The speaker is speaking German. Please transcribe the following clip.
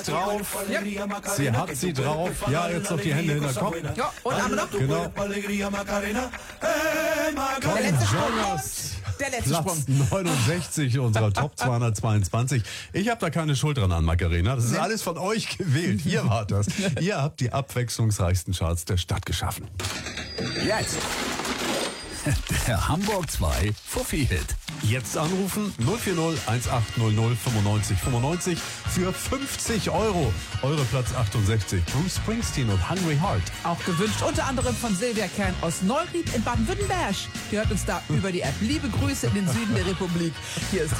Drauf. Ja. Sie hat sie drauf. Ja, jetzt noch die Hände hinter Kopf. Ja, und Arme noch. Genau. Tom Der letzte Sprung. Jonas. Der letzte Platz Sprung. 69 unserer Top 222. Ich habe da keine Schuld dran an, Macarena. Das ist alles von euch gewählt. Ihr wart das. Ihr habt die abwechslungsreichsten Charts der Stadt geschaffen. Jetzt der Hamburg 2 Fuffi-Hit. Jetzt anrufen 040 1800 95 95 für 50 €. Eure Platz 68. Bruce Springsteen und Hungry Heart. Auch gewünscht unter anderem von Silvia Kern aus Neuried in Baden-Württemberg. Die hört uns da über die App. Liebe Grüße in den Süden der Republik. Hier ist